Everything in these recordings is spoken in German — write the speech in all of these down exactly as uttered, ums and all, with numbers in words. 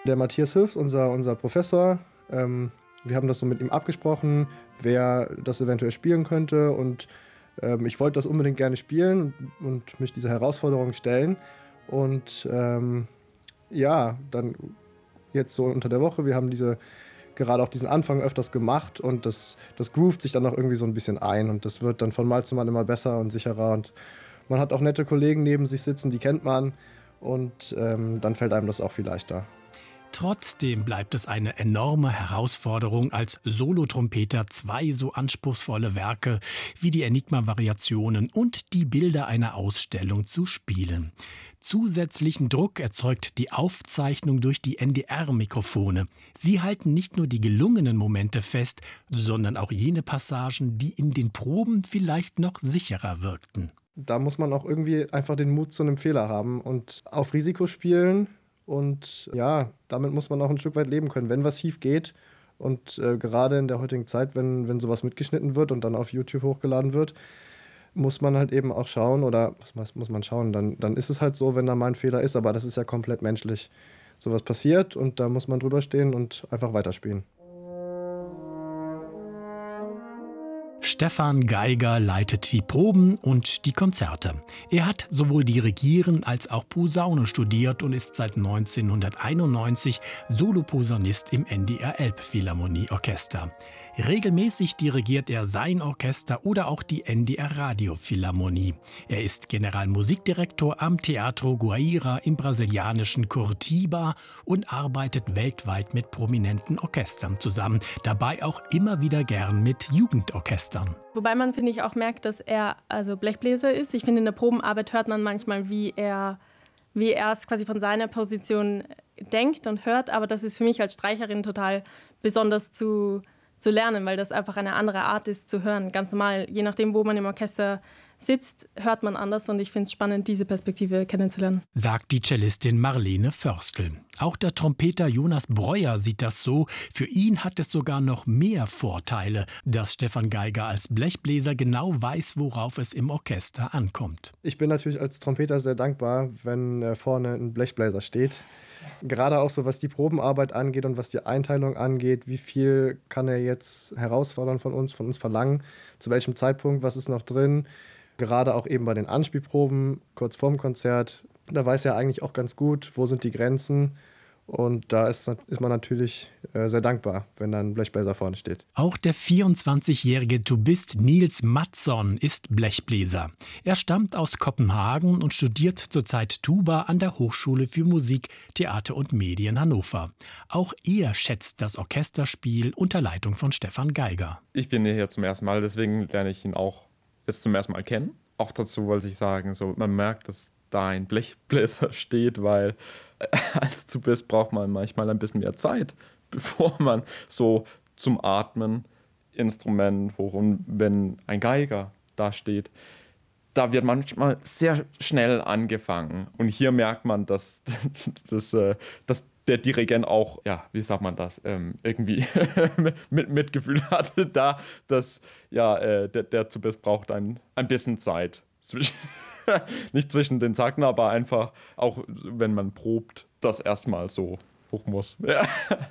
Der Matthias Hüfs, unser, unser Professor, ähm, wir haben das so mit ihm abgesprochen, wer das eventuell spielen könnte. Und ähm, ich wollte das unbedingt gerne spielen und, und mich dieser Herausforderung stellen. Und ähm, ja, dann jetzt so unter der Woche, wir haben diese gerade auch diesen Anfang öfters gemacht und das, das groovt sich dann auch irgendwie so ein bisschen ein und das wird dann von Mal zu Mal immer besser und sicherer und man hat auch nette Kollegen neben sich sitzen, die kennt man und ähm, dann fällt einem das auch viel leichter. Trotzdem bleibt es eine enorme Herausforderung, als Solotrompeter zwei so anspruchsvolle Werke wie die Enigma-Variationen und die Bilder einer Ausstellung zu spielen. Zusätzlichen Druck erzeugt die Aufzeichnung durch die N D R-Mikrofone. Sie halten nicht nur die gelungenen Momente fest, sondern auch jene Passagen, die in den Proben vielleicht noch sicherer wirkten. Da muss man auch irgendwie einfach den Mut zu einem Fehler haben und auf Risiko spielen. Und ja, damit muss man auch ein Stück weit leben können, wenn was schief geht. Und äh, gerade in der heutigen Zeit, wenn, wenn sowas mitgeschnitten wird und dann auf YouTube hochgeladen wird, muss man halt eben auch schauen, oder was muss man schauen, dann, dann ist es halt so, wenn da mal ein Fehler ist, aber das ist ja komplett menschlich. Sowas passiert und da muss man drüber stehen und einfach weiterspielen. Stefan Geiger leitet die Proben und die Konzerte. Er hat sowohl Dirigieren als auch Posaune studiert und ist seit neunzehnhunderteinundneunzig Soloposaunist im N D R Elbphilharmonieorchester. Regelmäßig dirigiert er sein Orchester oder auch die N D R Radiophilharmonie. Er ist Generalmusikdirektor am Teatro Guaíra im brasilianischen Curitiba und arbeitet weltweit mit prominenten Orchestern zusammen, dabei auch immer wieder gern mit Jugendorchestern. Wobei man, finde ich, auch merkt, dass er also Blechbläser ist. Ich finde, in der Probenarbeit hört man manchmal, wie er, wie er es quasi von seiner Position denkt und hört. Aber das ist für mich als Streicherin total besonders zu, zu lernen, weil das einfach eine andere Art ist zu hören. Ganz normal, je nachdem, wo man im Orchester sitzt, hört man anders und ich finde es spannend, diese Perspektive kennenzulernen. Sagt die Cellistin Marlene Förstl. Auch der Trompeter Jonas Breuer sieht das so. Für ihn hat es sogar noch mehr Vorteile, dass Stefan Geiger als Blechbläser genau weiß, worauf es im Orchester ankommt. Ich bin natürlich als Trompeter sehr dankbar, wenn vorne ein Blechbläser steht. Gerade auch so, was die Probenarbeit angeht und was die Einteilung angeht, wie viel kann er jetzt herausfordern von uns, von uns verlangen, zu welchem Zeitpunkt, was ist noch drin. Gerade auch eben bei den Anspielproben, kurz vorm Konzert, da weiß er eigentlich auch ganz gut, wo sind die Grenzen. Und da ist, ist man natürlich äh, sehr dankbar, wenn dann ein Blechbläser vorne steht. Auch der vierundzwanzigjährige Tubist Niels Mattsson ist Blechbläser. Er stammt aus Kopenhagen und studiert zurzeit Tuba an der Hochschule für Musik, Theater und Medien Hannover. Auch er schätzt das Orchesterspiel unter Leitung von Stefan Geiger. Ich bin hier zum ersten Mal, deswegen lerne ich ihn auch jetzt zum ersten Mal kennen. Auch dazu wollte ich sagen, so, man merkt, dass da ein Blechbläser steht, weil als Tubist braucht man manchmal ein bisschen mehr Zeit, bevor man so zum Atmen Instrument hoch. Und wenn ein Geiger da steht, da wird manchmal sehr schnell angefangen. Und hier merkt man, dass, dass, dass der Dirigent auch, ja, wie sagt man das, ähm, irgendwie mit Mitgefühl hatte, da, dass ja, äh, der, der Tubist braucht ein, ein bisschen Zeit. Zwischen, nicht zwischen den Takten, aber einfach auch, wenn man probt, das erstmal so hoch muss. Ja.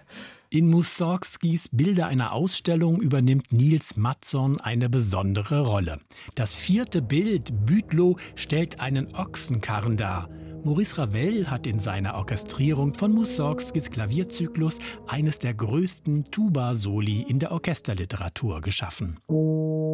In Mussorgskis Bilder einer Ausstellung übernimmt Niels Mattsson eine besondere Rolle. Das vierte Bild, Bülow, stellt einen Ochsenkarren dar. Maurice Ravel hat in seiner Orchestrierung von Mussorgskis Klavierzyklus eines der größten Tuba-Soli in der Orchesterliteratur geschaffen.